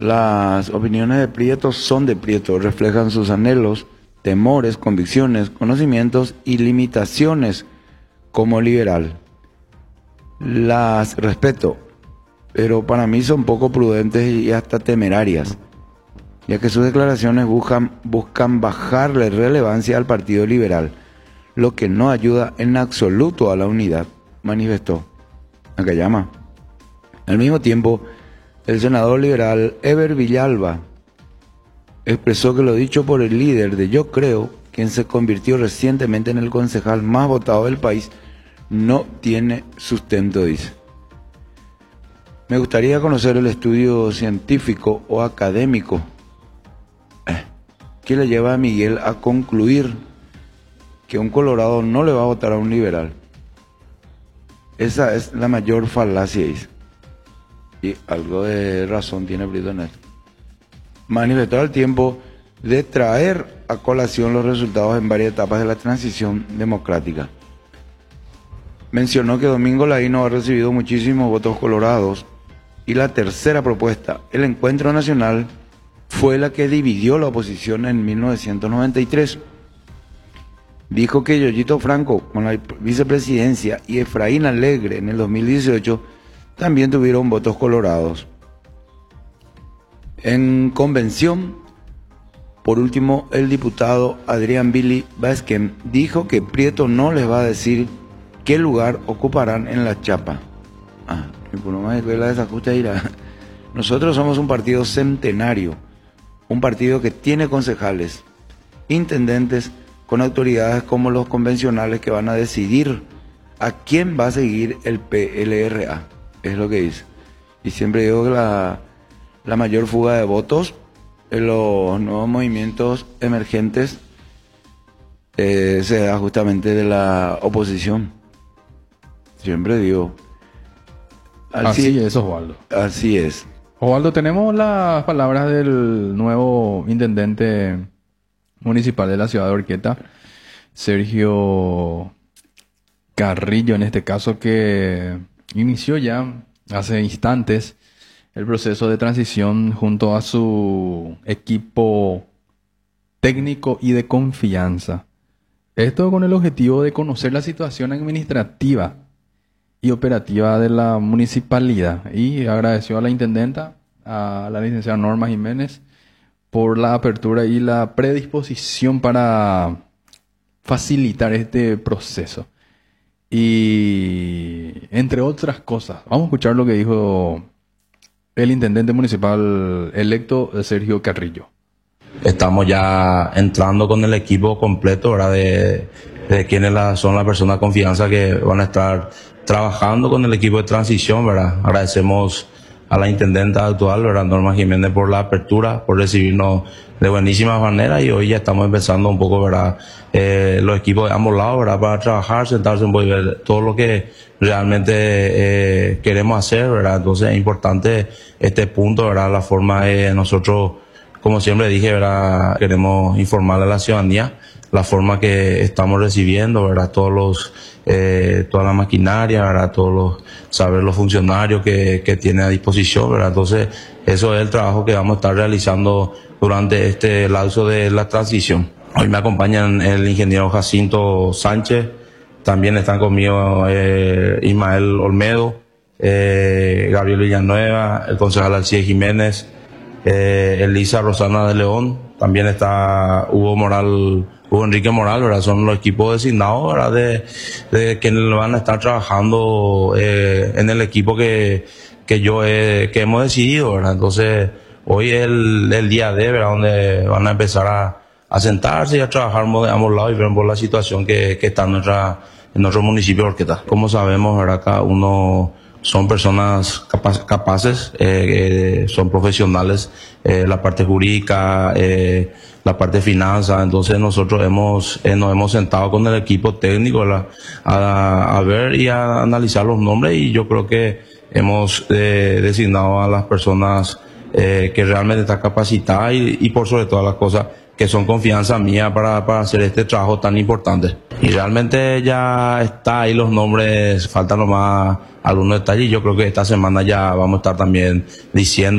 Las opiniones de Prieto son de Prieto, reflejan sus anhelos, temores, convicciones, conocimientos y limitaciones como liberal. Las respeto, pero para mí son poco prudentes y hasta temerarias, ya que sus declaraciones buscan bajarle relevancia al Partido Liberal, lo que no ayuda en absoluto a la unidad, manifestó Nakayama. Al mismo tiempo, el senador liberal Eber Villalba expresó que lo dicho por el líder de Yo Creo, quien se convirtió recientemente en el concejal más votado del país, no tiene sustento, dice. Me gustaría conocer el estudio científico o académico que le lleva a Miguel a concluir que un colorado no le va a votar a un liberal. Esa es la mayor falacia, dice. Y algo de razón tiene Brito en esto. Manifestó al tiempo de traer a colación los resultados en varias etapas de la transición democrática. Mencionó que Domingo Laíno ha recibido muchísimos votos colorados y la tercera propuesta, el Encuentro Nacional, fue la que dividió la oposición en 1993. Dijo que Yoyito Franco con la vicepresidencia y Efraín Alegre en el 2018 también tuvieron votos colorados. En convención, por último, el diputado Adrián Billy Vázquez dijo que Prieto no les va a decir qué lugar ocuparán en la chapa. Nosotros somos un partido centenario, un partido que tiene concejales, intendentes con autoridades como los convencionales que van a decidir a quién va a seguir el PLRA, es lo que dice. Y siempre digo que la mayor fuga de votos en los nuevos movimientos emergentes se da justamente de la oposición. Siempre digo. Así es, Osvaldo. Así es. Osvaldo, tenemos las palabras del nuevo intendente municipal de la ciudad de Horqueta, Sergio Carrillo, en este caso, que inició ya hace instantes el proceso de transición junto a su equipo técnico y de confianza. Esto con el objetivo de conocer la situación administrativa y operativa de la municipalidad. Y agradeció a la intendenta, a la licenciada Norma Jiménez, por la apertura y la predisposición para facilitar este proceso. Y entre otras cosas, vamos a escuchar lo que dijo el intendente municipal electo, Sergio Carrillo. Estamos ya entrando con el equipo completo, ¿verdad? De quienes son las personas de confianza que van a estar trabajando con el equipo de transición, ¿verdad? Agradecemos a la intendenta actual, ¿verdad? Norma Jiménez, por la apertura, por recibirnos de buenísima manera, y hoy ya estamos empezando un poco, ¿verdad? Los equipos de ambos lados, ¿verdad? Para trabajar, sentarse en ver todo lo que realmente queremos hacer, ¿verdad? Entonces es importante este punto, ¿verdad? La forma de nosotros, como siempre dije, ¿verdad? Queremos informarle a la ciudadanía la forma que estamos recibiendo, ¿verdad? Toda la maquinaria, ¿verdad? Los funcionarios que tiene a disposición, ¿verdad? Entonces, eso es el trabajo que vamos a estar realizando durante este lapso de la transición. Hoy me acompañan el ingeniero Jacinto Sánchez, también están conmigo Ismael Olmedo, Gabriel Villanueva, el concejal Alcides Jiménez, Elisa Rosana de León, también está Hugo Enrique Moral, ¿verdad? Son los equipos designados, ¿verdad? De quienes van a estar trabajando en el equipo que hemos decidido, ¿verdad? Entonces, hoy es el día D, ¿verdad? Donde van a empezar a sentarse y a trabajar de ambos lados y ver por la situación que está en nuestro municipio de Horqueta. Como sabemos, ¿verdad? Cada uno son personas capaces, son profesionales, la parte jurídica, la parte de finanzas. Entonces nosotros nos hemos sentado con el equipo técnico, ¿verdad? A ver y a analizar los nombres, y yo creo que hemos designado a las personas que realmente están capacitadas y por sobre todas las cosas que son confianza mía para hacer este trabajo tan importante. Y realmente ya está ahí los nombres, faltan nomás algunos detalles, y yo creo que esta semana ya vamos a estar también diciendo